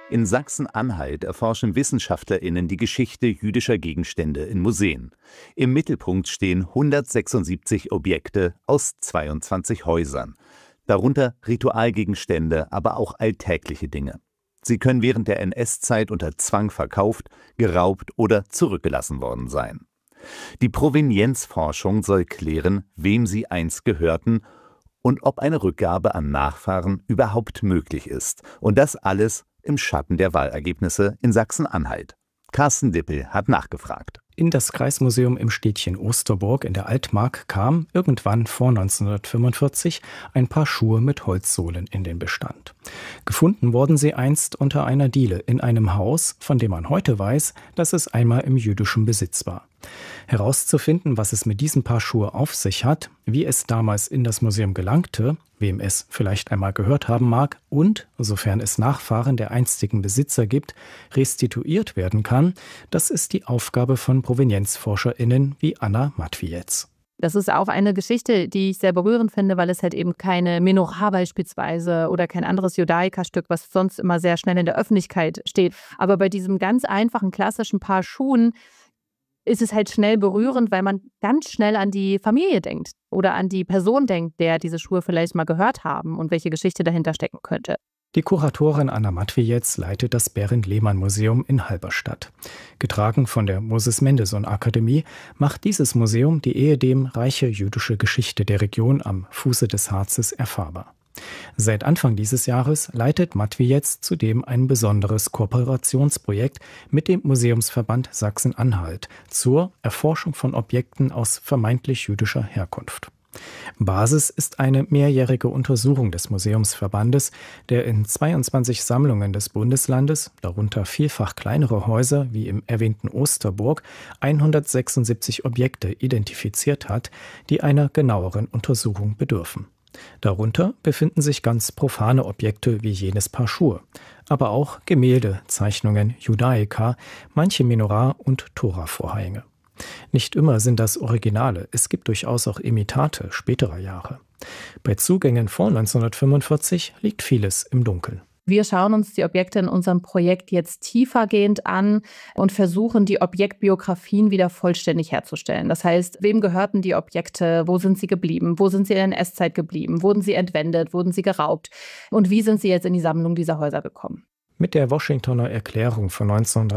In Sachsen-Anhalt erforschen WissenschaftlerInnen die Geschichte jüdischer Gegenstände in Museen. Im Mittelpunkt stehen 176 Objekte aus 22 Häusern. Darunter Ritualgegenstände, aber auch alltägliche Dinge. Sie können während der NS-Zeit unter Zwang verkauft, geraubt oder zurückgelassen worden sein. Die Provenienzforschung soll klären, wem sie einst gehörten und ob eine Rückgabe an Nachfahren überhaupt möglich ist. Und das alles im Schatten der Wahlergebnisse in Sachsen-Anhalt. Carsten Dippel hat nachgefragt. In das Kreismuseum im Städtchen Osterburg in der Altmark kam irgendwann vor 1945 ein Paar Schuhe mit Holzsohlen in den Bestand. Gefunden wurden sie einst unter einer Diele in einem Haus, von dem man heute weiß, dass es einmal im jüdischen Besitz war. Herauszufinden, was es mit diesem Paar Schuhe auf sich hat, wie es damals in das Museum gelangte, wem es vielleicht einmal gehört haben mag und, sofern es Nachfahren der einstigen Besitzer gibt, restituiert werden kann, das ist die Aufgabe von ProvenienzforscherInnen wie Anna Matwiec. Das ist auch eine Geschichte, die ich sehr berührend finde, weil es halt eben keine Menorah beispielsweise oder kein anderes Judaica-Stück, was sonst immer sehr schnell in der Öffentlichkeit steht. Aber bei diesem ganz einfachen, klassischen Paar Schuhen ist es halt schnell berührend, weil man ganz schnell an die Familie denkt oder an die Person denkt, der diese Schuhe vielleicht mal gehört haben und welche Geschichte dahinter stecken könnte. Die Kuratorin Anna Matwiec leitet das Berend-Lehmann-Museum in Halberstadt. Getragen von der Moses-Mendelssohn-Akademie macht dieses Museum die ehedem reiche jüdische Geschichte der Region am Fuße des Harzes erfahrbar. Seit Anfang dieses Jahres leitet Matwiec zudem ein besonderes Kooperationsprojekt mit dem Museumsverband Sachsen-Anhalt zur Erforschung von Objekten aus vermeintlich jüdischer Herkunft. Basis ist eine mehrjährige Untersuchung des Museumsverbandes, der in 22 Sammlungen des Bundeslandes, darunter vielfach kleinere Häuser wie im erwähnten Osterburg, 176 Objekte identifiziert hat, die einer genaueren Untersuchung bedürfen. Darunter befinden sich ganz profane Objekte wie jenes Paar Schuhe, aber auch Gemälde, Zeichnungen, Judaica, manche Menorah und Tora-Vorhänge. Nicht immer sind das Originale, es gibt durchaus auch Imitate späterer Jahre. Bei Zugängen vor 1945 liegt vieles im Dunkeln. Wir schauen uns die Objekte in unserem Projekt jetzt tiefergehend an und versuchen, die Objektbiografien wieder vollständig herzustellen. Das heißt, wem gehörten die Objekte, wo sind sie geblieben, wo sind sie in der NS-Zeit geblieben, wurden sie entwendet, wurden sie geraubt und wie sind sie jetzt in die Sammlung dieser Häuser gekommen. Mit der Washingtoner Erklärung von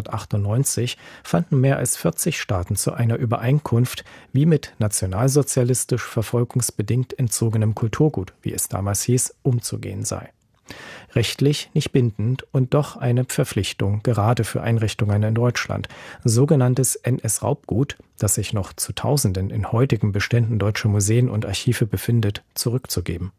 1998 fanden mehr als 40 Staaten zu einer Übereinkunft, wie mit nationalsozialistisch verfolgungsbedingt entzogenem Kulturgut, wie es damals hieß, umzugehen sei. Rechtlich nicht bindend und doch eine Verpflichtung, gerade für Einrichtungen in Deutschland, sogenanntes NS-Raubgut, das sich noch zu Tausenden in heutigen Beständen deutscher Museen und Archive befindet, zurückzugeben.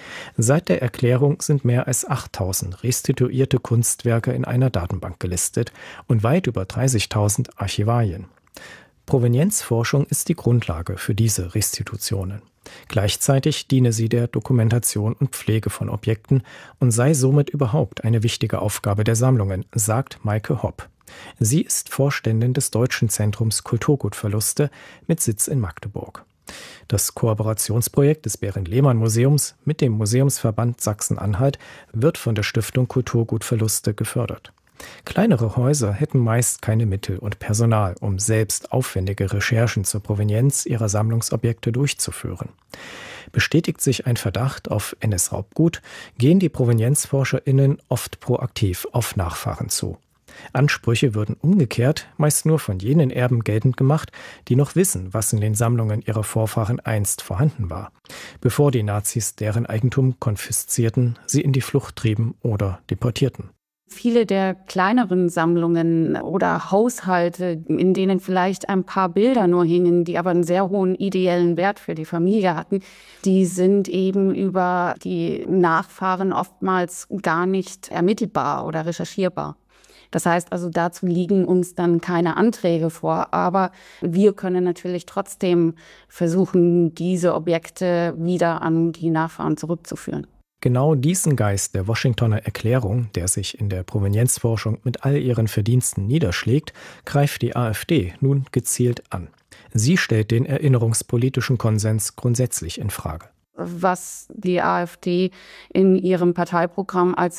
Seit der Erklärung sind mehr als 8.000 restituierte Kunstwerke in einer Datenbank gelistet und weit über 30.000 Archivalien. Provenienzforschung ist die Grundlage für diese Restitutionen. Gleichzeitig diene sie der Dokumentation und Pflege von Objekten und sei somit überhaupt eine wichtige Aufgabe der Sammlungen, sagt Maike Hopp. Sie ist Vorständin des Deutschen Zentrums Kulturgutverluste mit Sitz in Magdeburg. Das Kooperationsprojekt des Berend-Lehmann-Museums mit dem Museumsverband Sachsen-Anhalt wird von der Stiftung Kulturgutverluste gefördert. Kleinere Häuser hätten meist keine Mittel und Personal, um selbst aufwendige Recherchen zur Provenienz ihrer Sammlungsobjekte durchzuführen. Bestätigt sich ein Verdacht auf NS-Raubgut, gehen die ProvenienzforscherInnen oft proaktiv auf Nachfahren zu. Ansprüche würden umgekehrt meist nur von jenen Erben geltend gemacht, die noch wissen, was in den Sammlungen ihrer Vorfahren einst vorhanden war, bevor die Nazis deren Eigentum konfiszierten, sie in die Flucht trieben oder deportierten. Viele der kleineren Sammlungen oder Haushalte, in denen vielleicht ein paar Bilder nur hingen, die aber einen sehr hohen ideellen Wert für die Familie hatten, die sind eben über die Nachfahren oftmals gar nicht ermittelbar oder recherchierbar. Das heißt also, dazu liegen uns dann keine Anträge vor, aber wir können natürlich trotzdem versuchen, diese Objekte wieder an die Nachfahren zurückzuführen. Genau diesen Geist der Washingtoner Erklärung, der sich in der Provenienzforschung mit all ihren Verdiensten niederschlägt, greift die AfD nun gezielt an. Sie stellt den erinnerungspolitischen Konsens grundsätzlich in Frage. Was die AfD in ihrem Parteiprogramm als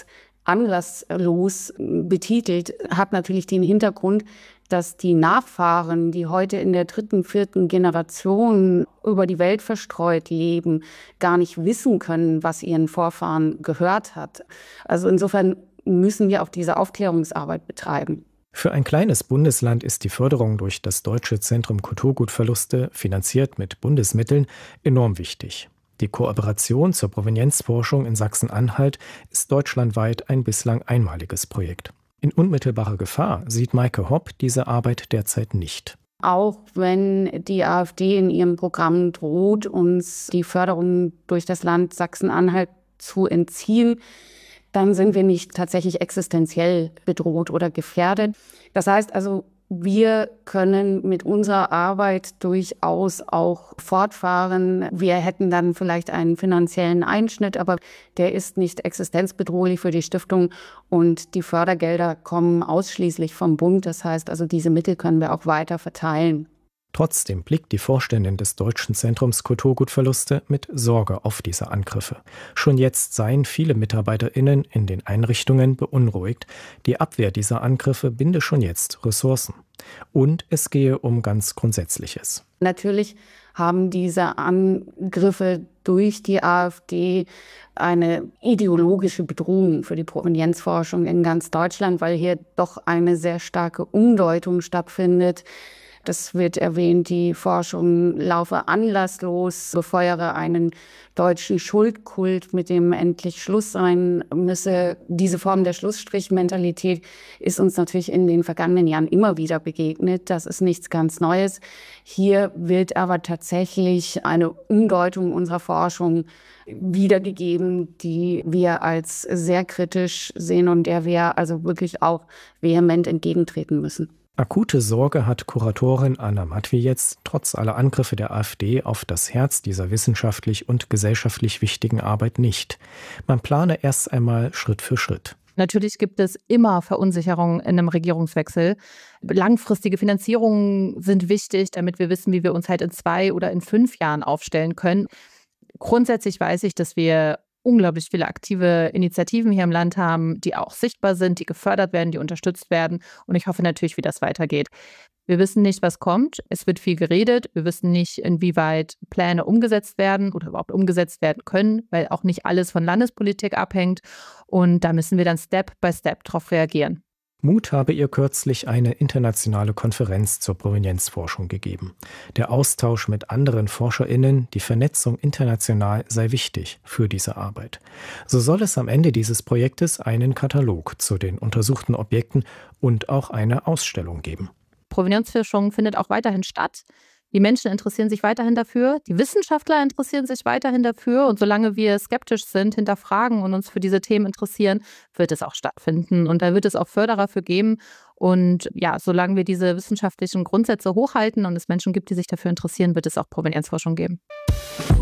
anlasslos betitelt, hat natürlich den Hintergrund, dass die Nachfahren, die heute in der 3., 4. Generation über die Welt verstreut leben, gar nicht wissen können, was ihren Vorfahren gehört hat. Also insofern müssen wir auch diese Aufklärungsarbeit betreiben. Für ein kleines Bundesland ist die Förderung durch das Deutsche Zentrum Kulturgutverluste, finanziert mit Bundesmitteln, enorm wichtig. Die Kooperation zur Provenienzforschung in Sachsen-Anhalt ist deutschlandweit ein bislang einmaliges Projekt. In unmittelbarer Gefahr sieht Maike Hopp diese Arbeit derzeit nicht. Auch wenn die AfD in ihrem Programm droht, uns die Förderung durch das Land Sachsen-Anhalt zu entziehen, dann sind wir nicht tatsächlich existenziell bedroht oder gefährdet. Das heißt also, wir können mit unserer Arbeit durchaus auch fortfahren. Wir hätten dann vielleicht einen finanziellen Einschnitt, aber der ist nicht existenzbedrohlich für die Stiftung und die Fördergelder kommen ausschließlich vom Bund. Das heißt also, diese Mittel können wir auch weiter verteilen. Trotzdem blickt die Vorständin des Deutschen Zentrums Kulturgutverluste mit Sorge auf diese Angriffe. Schon jetzt seien viele MitarbeiterInnen in den Einrichtungen beunruhigt. Die Abwehr dieser Angriffe binde schon jetzt Ressourcen. Und es gehe um ganz Grundsätzliches. Natürlich haben diese Angriffe durch die AfD eine ideologische Bedrohung für die Provenienzforschung in ganz Deutschland, weil hier doch eine sehr starke Umdeutung stattfindet. Das wird erwähnt, die Forschung laufe anlasslos, befeuere einen deutschen Schuldkult, mit dem endlich Schluss sein müsse. Diese Form der Schlussstrichmentalität ist uns natürlich in den vergangenen Jahren immer wieder begegnet. Das ist nichts ganz Neues. Hier wird aber tatsächlich eine Umdeutung unserer Forschung wiedergegeben, die wir als sehr kritisch sehen und der wir also wirklich auch vehement entgegentreten müssen. Akute Sorge hat Kuratorin Anna Matwiejetz trotz aller Angriffe der AfD auf das Herz dieser wissenschaftlich und gesellschaftlich wichtigen Arbeit nicht. Man plane erst einmal Schritt für Schritt. Natürlich gibt es immer Verunsicherung in einem Regierungswechsel. Langfristige Finanzierungen sind wichtig, damit wir wissen, wie wir uns halt in 2 oder in 5 Jahren aufstellen können. Grundsätzlich weiß ich, dass wir unglaublich viele aktive Initiativen hier im Land haben, die auch sichtbar sind, die gefördert werden, die unterstützt werden. Und ich hoffe natürlich, wie das weitergeht. Wir wissen nicht, was kommt. Es wird viel geredet. Wir wissen nicht, inwieweit Pläne umgesetzt werden oder überhaupt umgesetzt werden können, weil auch nicht alles von Landespolitik abhängt. Und da müssen wir dann Step by Step darauf reagieren. Mut habe ihr kürzlich eine internationale Konferenz zur Provenienzforschung gegeben. Der Austausch mit anderen ForscherInnen, die Vernetzung international sei wichtig für diese Arbeit. So soll es am Ende dieses Projektes einen Katalog zu den untersuchten Objekten und auch eine Ausstellung geben. Provenienzforschung findet auch weiterhin statt. Die Menschen interessieren sich weiterhin dafür, die Wissenschaftler interessieren sich weiterhin dafür und solange wir skeptisch sind, hinterfragen und uns für diese Themen interessieren, wird es auch stattfinden und da wird es auch Förderer für geben und ja, solange wir diese wissenschaftlichen Grundsätze hochhalten und es Menschen gibt, die sich dafür interessieren, wird es auch Provenienzforschung geben.